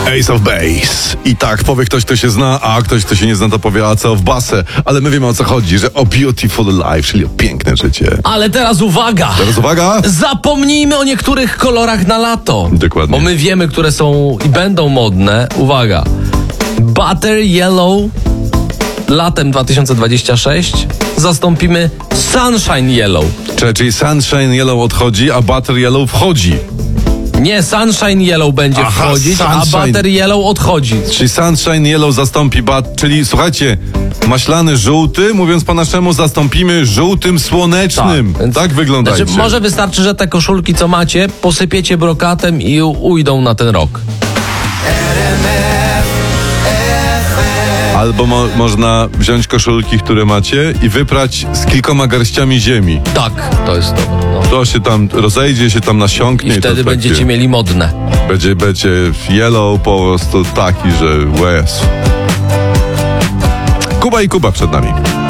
Ace of Base. I tak powie ktoś, kto się zna, a ktoś, kto się nie zna, to powie Ace of Base. Ale my wiemy, o co chodzi, że o Beautiful Life, czyli o piękne życie. Ale teraz uwaga! Teraz uwaga! Zapomnijmy o niektórych kolorach na lato. Dokładnie. Bo my wiemy, które są i będą modne. Uwaga. Butter Yellow latem 2026 zastąpimy Sunshine Yellow. Czyli Sunshine Yellow odchodzi, a Butter Yellow wchodzi. Nie, Sunshine Yellow będzie wchodzić, Sunshine. a Butter Yellow odchodzi. Czyli Sunshine Yellow zastąpi czyli słuchajcie, maślany żółty, mówiąc po naszemu, zastąpimy żółtym słonecznym. więc- Tak wyglądajcie. Znaczy, może wystarczy, że te koszulki, co macie, posypiecie brokatem i ujdą na ten rok. Albo można wziąć koszulki, które macie i wyprać z kilkoma garściami ziemi. Tak, to jest dobre. No. To się tam rozejdzie, się tam nasiąknie. I wtedy to będziecie mieli modne. Będzie yellow po prostu taki, że łez. Kuba i Kuba przed nami.